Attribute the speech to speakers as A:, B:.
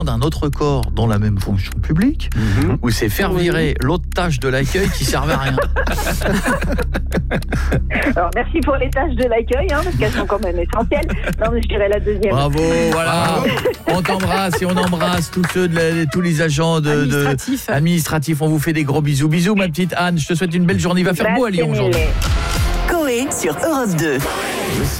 A: d'un autre corps dans la même fonction publique, où c'est faire virer l'autre tâche de l'accueil qui servait à rien.
B: Alors, merci pour les tâches de l'accueil, parce qu'elles sont quand même essentielles. Non, mais je dirais la deuxième.
A: Bravo, voilà. On t'embrasse et on embrasse tous ceux tous les agents administratifs. On vous fait des gros bisous. Bisous, ma petite Anne. Je te souhaite une belle journée. Il va faire beau à Lyon aujourd'hui.
C: Coé sur Europe 2.